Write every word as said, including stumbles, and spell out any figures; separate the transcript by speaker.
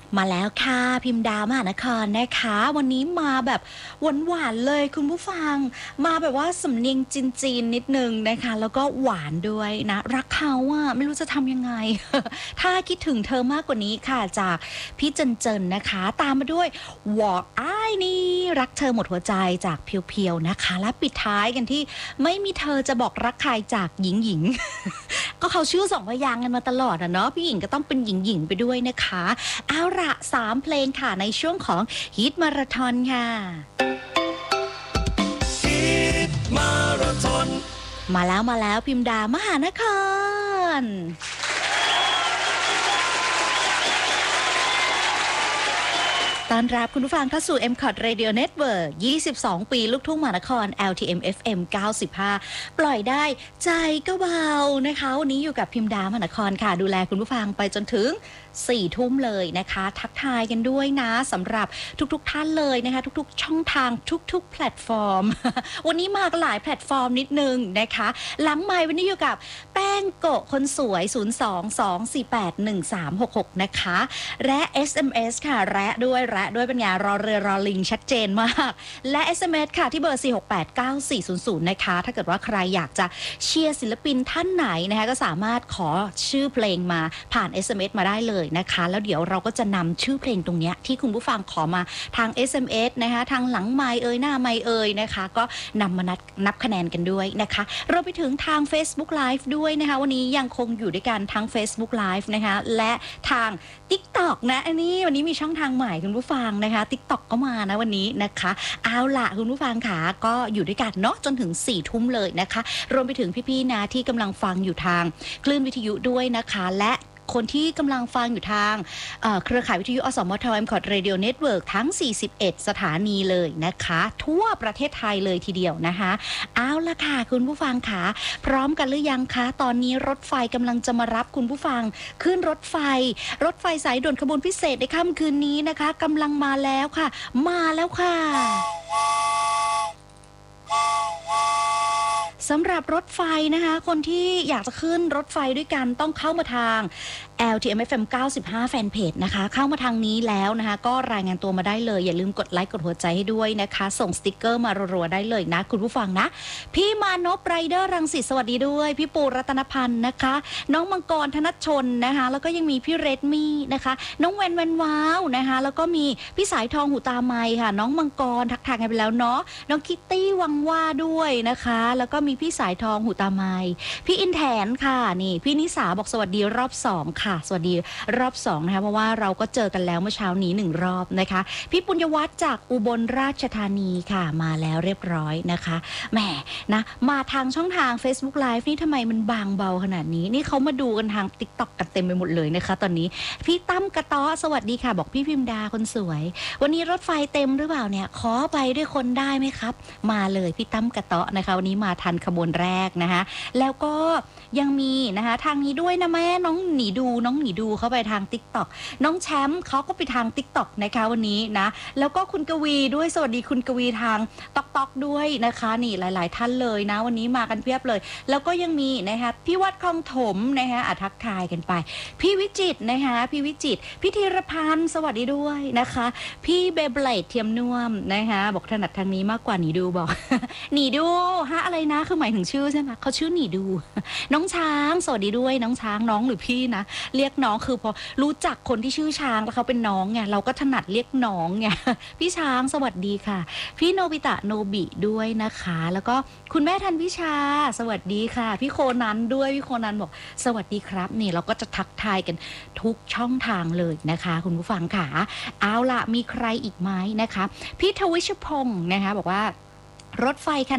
Speaker 1: มาแล้วค่ะพิมพ์ดาวมหานครนะคะวันนี้มาแบบหวานๆเลยคุณผู้ฟังมาแบบว่าสำเนียงจีนๆนิดนึงนะคะแล้วก็หวานด้วยนะรักเขาอะไม่รู้จะทำยังไง ถ้าคิดถึงเธอมากกว่านี้ค่ะจากพี่เจินเจินนะคะตามมาด้วยวออ้ายนี่รักเธอหมดหัวใจจากเพียวๆนะคะและปิดท้ายกันที่ไม่มีเธอจะบอกรักใครจากหญิงหญิง ก็เขาชื่อสองพยางค์กันมาตลอดอะเนาะพี่หญิงก็ต้องเป็นหญิงหญิงไปด้วยนะคะเอาละสามเพลงค่ะในช่วงของฮิตมาราธอนค่ะ
Speaker 2: ฮิตมาราธอน
Speaker 1: มาแล้วมาแล้วพิมพ์ดามหานครต้อนรับคุณผู้ฟังเข้าสู่ เอ็ม คอท Radio Network ยี่สิบสอง ปีลูกทุ่งมหานคร แอล ที เอ็ม เอฟ เอ็ม เก้าสิบห้า ปล่อยได้ใจก็เบานะคะวันนี้อยู่กับพิมพ์ดามหานครค่ะดูแลคุณผู้ฟังไปจนถึงสี่ทุ่มเลยนะคะทักทายกันด้วยนะสำหรับทุกๆท่านเลยนะคะทุกๆช่องทางทุกๆแพลตฟอร์ม วันนี้มาหลายแพลตฟอร์มนิดนึงนะคะหลังไมค์วันนี้อยู่กับแป้งโกะคนสวย ศูนย์ สอง สอง สี่ แปด หนึ่ง สาม หก หก นะคะและ เอส เอ็ม เอส ค่ะแระด้วยแระด้วยเป็นไงรอเรือรอลิงชัดเจนมากและ เอส เอ็ม เอส ค่ะที่เบอร์ สี่ หก แปด เก้า สี่ ศูนย์ ศูนย์ นะคะถ้าเกิดว่าใครอยากจะเชียร์ศิลปินท่านไหนนะคะก็สามารถขอชื่อเพลงมาผ่าน เอส เอ็ม เอส มาได้เลยนะคะแล้วเดี๋ยวเราก็จะนำชื่อเพลงตรงนี้ที่คุณผู้ฟังขอมาทาง เอส เอ็ม เอส นะคะทางหลังไมค์เอ่ยหน้าไมค์เอ่ยนะคะก็นำมานับนับคะแนนกันด้วยนะคะเราไปถึงทาง Facebook Live ด้วยนะคะวันนี้ยังคงอยู่ด้วยกันทั้ง Facebook Live นะคะและทาง TikTok นะอันนี้วันนี้มีช่องทางใหม่คุณผู้ฟังนะคะ TikTok ก็มานะวันนี้นะคะเอาล่ะคุณผู้ฟังค่ะก็อยู่ด้วยกันเนาะจนถึงสี่ทุ่มเลยนะคะรวมไปถึงพี่ๆนะที่กำลังฟังอยู่ทางคลื่นวิทยุด้วยนะคะและคนที่กำลังฟังอยู่ทางเอ่อเครือข่ายวิทยุอสมท เอ็ม คอท Radio Network ทั้งสี่สิบเอ็ดสถานีเลยนะคะทั่วประเทศไทยเลยทีเดียวนะคะเอาล่ะค่ะคุณผู้ฟังค่ะพร้อมกันหรือยังคะตอนนี้รถไฟกำลังจะมารับคุณผู้ฟังขึ้นรถไฟรถไฟสายด่วนขบวนพิเศษในค่ำคืนนี้นะคะกำลังมาแล้วค่ะมาแล้วค่ะสำหรับรถไฟนะคะคนที่อยากจะขึ้นรถไฟด้วยกันต้องเข้ามาทาง แอล ที เอ็ม เอฟ เอ็ม เก้าสิบห้า แฟนเพจนะคะเข้ามาทางนี้แล้วนะคะก็รายงานตัวมาได้เลยอย่าลืมกดไลค์กดหัวใจให้ด้วยนะคะส่งสติกเกอร์มารัวๆได้เลยนะคุณผู้ฟังนะพี่มานพไรเดอร์รังสิตสวัสดีด้วยพี่ปูรัตนพันธ์นะคะน้องมังกรธนชนนะคะแล้วก็ยังมีพี่เรดมี่นะคะน้องแวนแวนว้าวนะคะแล้วก็มีพี่สายทองหูตาไมค่ะน้องมังกรทักทายกันไปแล้วเนาะน้องคิตตี้วังว่าด้วยนะคะแล้วก็มีพี่สายทองหูตาไมพี่อินแทนค่ะนี่พี่นิสาบอกสวัสดีรอบสองค่ะสวัสดีรอบสองนะคะเพราะว่าเราก็เจอกันแล้วเมื่อเช้านี้หนึ่งรอบนะคะพี่ปุญญวัฒน์จากอุบลราชธานีค่ะมาแล้วเรียบร้อยนะคะแหมนะมาทางช่องทาง Facebook Live นี่ทำไมมันบางเบาขนาดนี้นี่เขามาดูกันทาง TikTok กันเต็มไปหมดเลยนะคะตอนนี้พี่ตั้มกระต้อสวัสดีค่ะบอกพี่พิมดาคนสวยวันนี้รถไฟเต็มหรือเปล่าเนี่ยขอไปด้วยคนได้ไหมครับมาเลยพี่ตั้มกระต้อนะคะวันนี้มาทันขบวนแรกนะคะแล้วก็ยังมีนะคะทางนี้ด้วยนะแม่น้องหนีดูน้องหนีดูเข้าไปทาง TikTok น้องแชมป์เขาก็ไปทาง TikTok นะคะวันนี้นะแล้วก็คุณกวีด้วยสวัสดีคุณกวีทาง TikTok ด้วยนะคะนี่หลายๆท่านเลยนะวันนี้มากันเพียบเลยแล้วก็ยังมีนะคะพี่วัดคลองถมนะคะอ่ะทักทายกันไปพี่วิจิตรนะคะพี่วิจิตรพี่ธีรพันธ์สวัสดีด้วยนะคะพี่เบเบลดเทียมน่วมนะคะบอกถนัดทางนี้มากกว่าหนีดูบอก หนีดูฮะอะไรนะคือหมายถึงชื่อใช่ไหมเขาชื่อหนีดูน้องช้างสวัสดีด้วยน้องช้างน้องหรือพี่นะเรียกน้องคือพอรู้จักคนที่ชื่อช้างแล้วเขาเป็นน้องไงเราก็ถนัดเรียกน้องไงพี่ช้างสวัสดีค่ะพี่โนบิตะโนบิด้วยนะคะแล้วก็คุณแม่ทันวิชาสวัสดีค่ะพี่โคนันด้วยพี่โคนันบอกสวัสดีครับนี่เราก็จะทักทายกันทุกช่องทางเลยนะคะคุณผู้ฟังค่ะเอาล่ะมีใครอีกไหมนะคะพี่ทวิชพงศ์นะคะบอกว่ารถไฟคัน